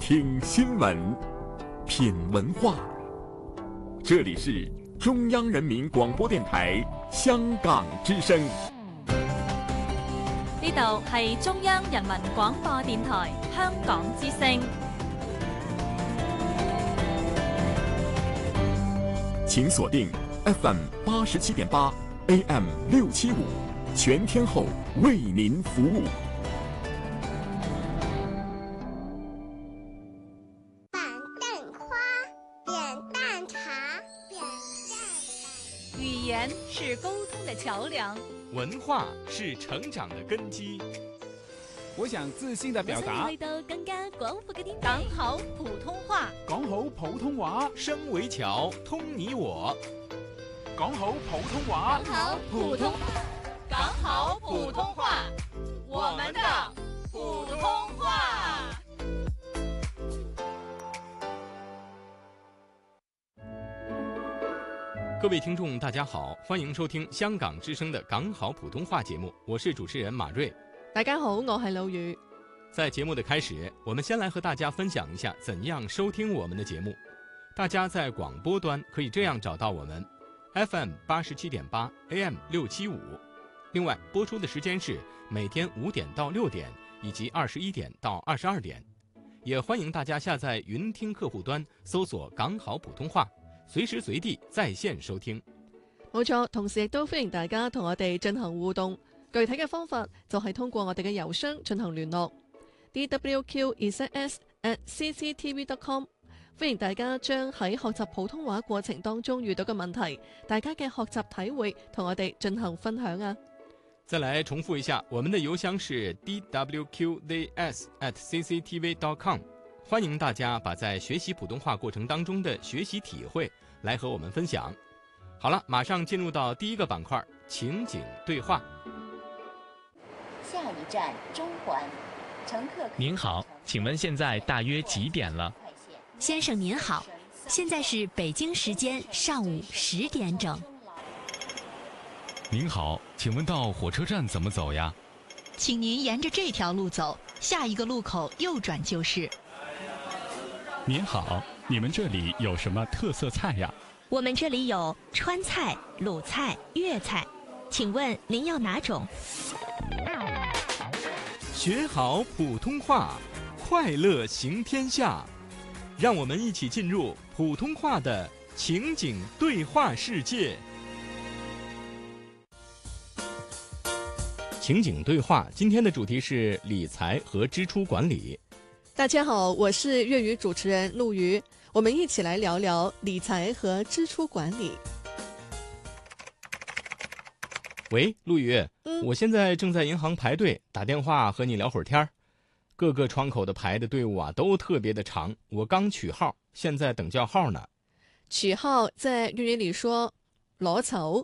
听新闻，品文化。这里是中央人民廣播電台香港之聲。 呢度係中央人民廣播電台香港之聲。 請鎖定 FM 87.8 AM 675，全天候為您服務。 語言是溝通的橋樑， 文化是成長的根基。 我想自信地表達， 去到更加廣闊嘅天地。 講好普通話， 講好普通話， 聲為橋，通你我。 講好普通話， 講好普通話，我們的普通話。 各位聽眾大家好，歡迎收聽香港之聲的港好普通話節目，我是主持人馬瑞。 大家好，我係老雨。 在節目的開始，我們先來和大家分享一下怎樣收聽我們的節目。大家在廣播端可以這樣找到我們 FM 87.8 AM 675，另外播出的時間是每天5點到6點以及21點到22點。也歡迎大家下載雲聽客戶端搜索港好普通話，隨時隨地在線收聽。 冇錯，同時亦都歡迎大家同我哋進行互動，具體嘅方法就係通過我哋嘅郵箱進行聯絡 dwq@cctv.com。 歡迎大家將喺學習普通話過程當中遇到嘅問題，大家嘅學習體會同我哋進行分享啊。 再來重複一下，我們的郵箱是 dwqzs@cctv.com。 歡迎大家把在學習普通話過程當中的學習體會來和我們分享。好了，馬上進入到第一個板塊，情景對話。 下一站中環，乘客。 您好，請問現在大約幾點了？ 先生您好，現在是北京時間上午10點整。 您好，請問到火車站怎麼走呀？ 請您沿着這條路走，下一個路口右轉就是。 您好，你們這裡有什麼特色菜呀？ 我們這裡有川菜、魯菜、粵菜，請問您要哪種？ 學好普通話，快樂行天下。讓我們一起進入普通話的情景對話世界。情景對話，今天的主題是理財和支出管理。 大家好，我是粵語主持人陸瑜，我們一起來聊聊理財和支出管理。 喂，陸瑜，我現在正在銀行排隊，打電話和你聊會兒天兒。各個窗口的排的隊伍啊，都特別的長。我剛取號，現在等叫號呢。 取號在粵語裏說攞籌，